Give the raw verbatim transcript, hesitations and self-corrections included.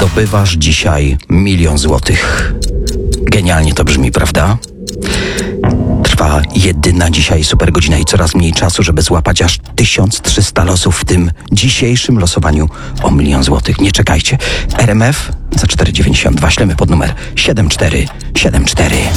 zdobywasz dzisiaj milion złotych. Genialnie to brzmi, prawda? Trwa jedyna dzisiaj super godzina i coraz mniej czasu, żeby złapać aż tysiąc trzysta losów w tym dzisiejszym losowaniu o milion złotych. Nie czekajcie. R M F za cztery dziewięćdziesiąt dwa ślemy pod numer siedem cztery siedem cztery.